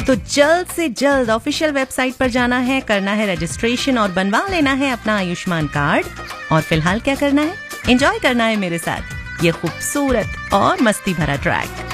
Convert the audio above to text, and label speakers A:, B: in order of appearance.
A: तो जल्द से जल्द ऑफिशियल वेबसाइट पर जाना है, करना है रजिस्ट्रेशन और बनवा लेना है अपना आयुष्मान कार्ड। और फिलहाल क्या करना है, एंजॉय करना है मेरे साथ ये खूबसूरत और मस्ती भरा ट्रैक।